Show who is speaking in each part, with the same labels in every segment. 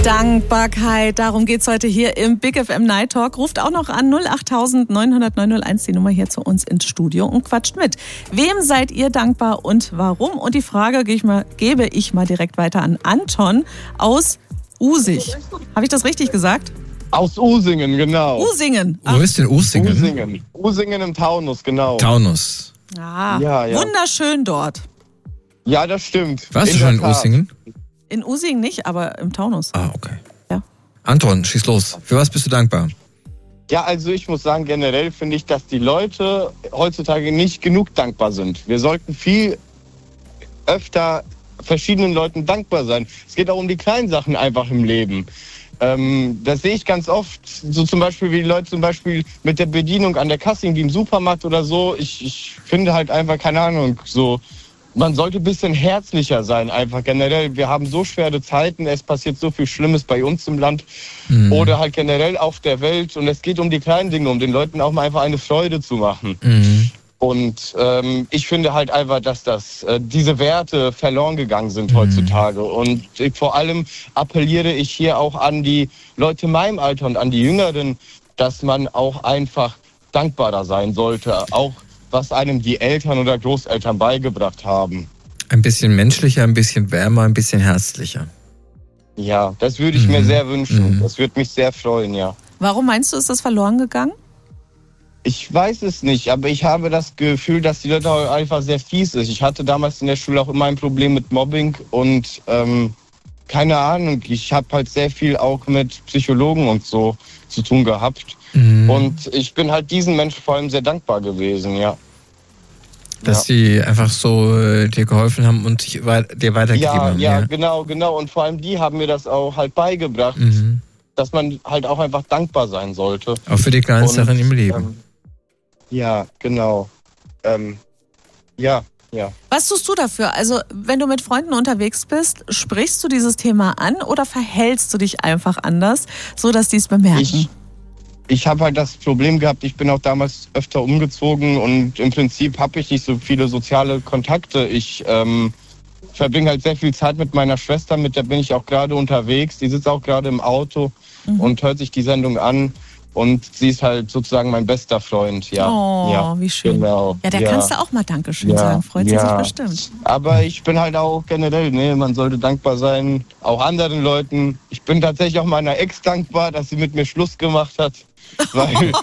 Speaker 1: Dankbarkeit, darum geht's heute hier im Big FM Night Talk. Ruft auch noch an 08900 901 die Nummer hier zu uns ins Studio und quatscht mit. Wem seid ihr dankbar und warum? Und die Frage gebe ich mal direkt weiter an Anton aus Usig. Habe ich das richtig gesagt?
Speaker 2: Aus Usingen, genau.
Speaker 1: Usingen.
Speaker 3: Wo ist denn Usingen?
Speaker 2: Usingen. Usingen im Taunus, genau.
Speaker 3: Taunus.
Speaker 1: Ah,
Speaker 2: Ja.
Speaker 1: wunderschön dort.
Speaker 2: Ja, das stimmt.
Speaker 3: Warst du schon in Usingen?
Speaker 1: In Usingen nicht, aber im Taunus.
Speaker 3: Ah, okay.
Speaker 1: Ja.
Speaker 3: Anton, schieß los. Für was bist du dankbar?
Speaker 2: Ja, also ich muss sagen, generell finde ich, dass die Leute heutzutage nicht genug dankbar sind. Wir sollten viel öfter verschiedenen Leuten dankbar sein. Es geht auch um die kleinen Sachen einfach im Leben. Das sehe ich ganz oft, so zum Beispiel, wie die Leute zum Beispiel mit der Bedienung an der Kasse, wie im Supermarkt oder so. Ich finde halt einfach, keine Ahnung, so, man sollte ein bisschen herzlicher sein, einfach generell. Wir haben so schwere Zeiten, es passiert so viel Schlimmes bei uns im Land oder halt generell auf der Welt. Und es geht um die kleinen Dinge, um den Leuten auch mal einfach eine Freude zu machen. Und ich finde halt einfach, dass diese Werte verloren gegangen sind heutzutage. Und vor allem appelliere ich hier auch an die Leute in meinem Alter und an die Jüngeren, dass man auch einfach dankbarer sein sollte, auch was einem die Eltern oder Großeltern beigebracht haben.
Speaker 3: Ein bisschen menschlicher, ein bisschen wärmer, ein bisschen herzlicher.
Speaker 2: Ja, das würde ich mir sehr wünschen. Das würde mich sehr freuen, ja.
Speaker 1: Warum meinst du, ist das verloren gegangen?
Speaker 2: Ich weiß es nicht, aber ich habe das Gefühl, dass die Leute einfach sehr fies ist. Ich hatte damals in der Schule auch immer ein Problem mit Mobbing und keine Ahnung, ich habe halt sehr viel auch mit Psychologen und so zu tun gehabt. Und ich bin halt diesen Menschen vor allem sehr dankbar gewesen, ja.
Speaker 3: Dass sie einfach so dir geholfen haben und dir weitergegeben haben.
Speaker 2: Ja, genau. Und vor allem die haben mir das auch halt beigebracht, dass man halt auch einfach dankbar sein sollte.
Speaker 3: Auch für die kleinen Sachen im Leben.
Speaker 2: Ja, genau. Ja.
Speaker 1: Was tust du dafür? Also, wenn du mit Freunden unterwegs bist, sprichst du dieses Thema an oder verhältst du dich einfach anders, so dass die es bemerken?
Speaker 2: Ich habe halt das Problem gehabt, ich bin auch damals öfter umgezogen und im Prinzip habe ich nicht so viele soziale Kontakte. Ich verbringe halt sehr viel Zeit mit meiner Schwester, mit der bin ich auch gerade unterwegs. Die sitzt auch gerade im Auto und hört sich die Sendung an. Und sie ist halt sozusagen mein bester Freund, ja.
Speaker 1: Oh, wie schön.
Speaker 2: Genau.
Speaker 1: Ja, da kannst du auch mal Dankeschön sagen, freut sie sich bestimmt.
Speaker 2: Aber ich bin halt auch generell, man sollte dankbar sein, auch anderen Leuten. Ich bin tatsächlich auch meiner Ex dankbar, dass sie mit mir Schluss gemacht hat. Weil,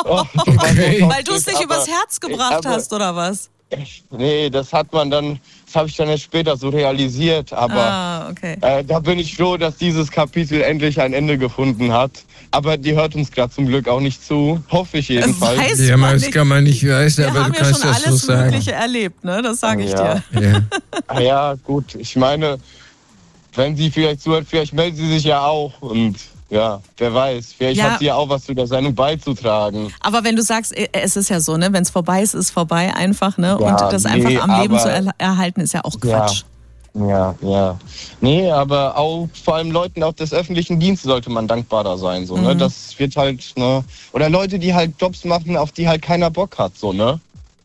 Speaker 1: weil du es nicht übers Herz gebracht hast, oder was?
Speaker 2: Nee, das habe ich dann erst später so realisiert. Aber da bin ich froh, dass dieses Kapitel endlich ein Ende gefunden hat. Aber die hört uns gerade zum Glück auch nicht zu. Hoffe ich jedenfalls.
Speaker 3: Das kann man nicht wissen, aber du kannst das so sagen. Wir haben ja schon alles
Speaker 1: Mögliche erlebt, ne? Das sage ich dir.
Speaker 2: Ja, gut. Ich meine, wenn sie vielleicht zuhört, vielleicht meldet sie sich ja auch. Und ja, wer weiß. Vielleicht hat sie ja auch was zu der Sendung beizutragen.
Speaker 1: Aber wenn du sagst, es ist ja so, ne? Wenn es vorbei ist, ist vorbei einfach, ne? Und das einfach am Leben zu erhalten, ist ja auch Quatsch.
Speaker 2: Ja. Nee, aber auch vor allem Leuten auf des öffentlichen Dienstes sollte man dankbarer sein, so, ne? Das wird halt, ne? Oder Leute, die halt Jobs machen, auf die halt keiner Bock hat, so, ne?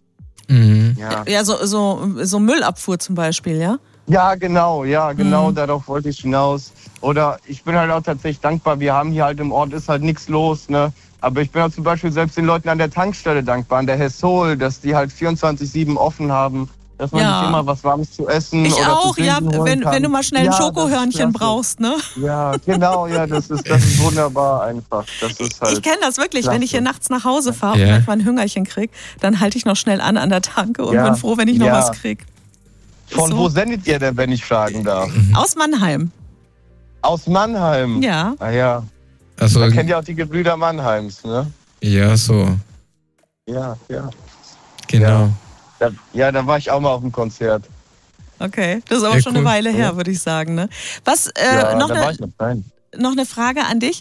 Speaker 1: Ja, so Müllabfuhr zum Beispiel, ja?
Speaker 2: Ja, genau, darauf wollte ich hinaus. Oder ich bin halt auch tatsächlich dankbar, wir haben hier halt im Ort, ist halt nichts los, ne? Aber ich bin auch zum Beispiel selbst den Leuten an der Tankstelle dankbar, an der Hessol, dass die halt 24/7 offen haben. Dass man nicht immer was Warmes zu essen
Speaker 1: ich
Speaker 2: oder
Speaker 1: auch,
Speaker 2: zu trinken holen kann.
Speaker 1: Wenn du mal schnell ein Schokohörnchen brauchst, ne?
Speaker 2: Ja, genau, das ist wunderbar einfach. Das ist halt
Speaker 1: ich kenne das wirklich,
Speaker 2: klasse.
Speaker 1: wenn ich hier nachts nach Hause fahre und manchmal ein Hüngerchen krieg, dann halte ich noch schnell an der Tanke und bin froh, wenn ich noch was krieg.
Speaker 2: Von wo sendet ihr denn, wenn ich fragen darf?
Speaker 1: Aus Mannheim.
Speaker 2: Aus Mannheim?
Speaker 1: Ja.
Speaker 2: Ah ja.
Speaker 3: Also,
Speaker 2: man kennt ja auch die Gebrüder Mannheims, ne?
Speaker 3: Ja, so.
Speaker 2: Ja.
Speaker 3: Genau.
Speaker 2: Da war ich auch mal auf dem Konzert.
Speaker 1: Okay, das ist aber schon eine Weile her, würde ich sagen. Ne? Was, noch eine Frage an dich.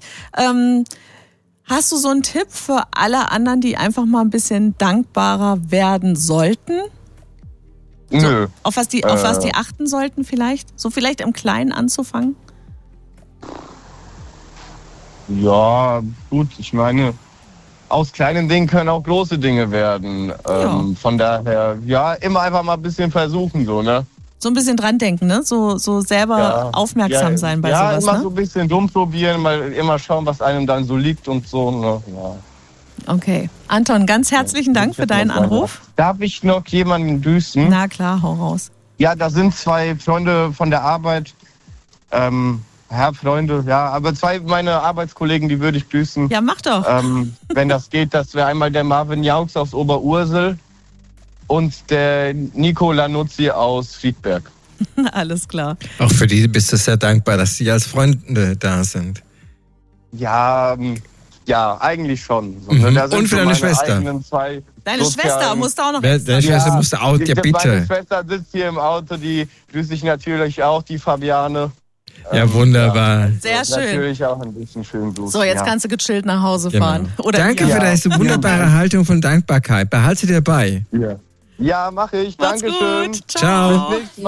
Speaker 1: Hast du so einen Tipp für alle anderen, die einfach mal ein bisschen dankbarer werden sollten?
Speaker 2: Nö.
Speaker 1: So, auf was die achten sollten vielleicht? So vielleicht im Kleinen anzufangen?
Speaker 2: Ja, gut, ich meine, aus kleinen Dingen können auch große Dinge werden. Von daher, immer einfach mal ein bisschen versuchen, so, ne?
Speaker 1: So ein bisschen dran denken, ne? So selber aufmerksam sein bei sowas,
Speaker 2: immer
Speaker 1: ne?
Speaker 2: so ein bisschen rumprobieren, mal immer schauen, was einem dann so liegt und so. Ne? Ja.
Speaker 1: Okay. Anton, ganz herzlichen Dank für deinen Anruf.
Speaker 2: Darf ich noch jemanden grüßen?
Speaker 1: Na klar, hau raus.
Speaker 2: Ja, da sind 2 Freunde von der Arbeit. Freunde, ja, aber 2 meiner Arbeitskollegen, die würde ich grüßen.
Speaker 1: Ja, mach doch.
Speaker 2: Wenn das geht, das wäre einmal der Marvin Jaux aus Oberursel und der Nico Lanuzzi aus Friedberg.
Speaker 1: Alles klar.
Speaker 3: Auch für die bist du sehr dankbar, dass die als Freunde da sind.
Speaker 2: Ja, eigentlich schon. So,
Speaker 3: da sind und für deine Schwester.
Speaker 1: Deine Schwester musst du auch noch
Speaker 3: Deine Schwester musst du auch, ja bitte.
Speaker 2: Meine Schwester sitzt hier im Auto, die grüße ich natürlich auch, die Fabiane.
Speaker 3: Ja, wunderbar.
Speaker 1: Sehr schön.
Speaker 2: Natürlich auch ein bisschen schön Blues.
Speaker 1: So, jetzt kannst du gechillt nach Hause fahren. Oder
Speaker 3: danke für deine wunderbare Haltung von Dankbarkeit. Behalte dir bei.
Speaker 2: Ja, mache ich.
Speaker 1: Macht's
Speaker 2: Dankeschön.
Speaker 1: Gut. Ciao.
Speaker 2: Bis nächstes Mal.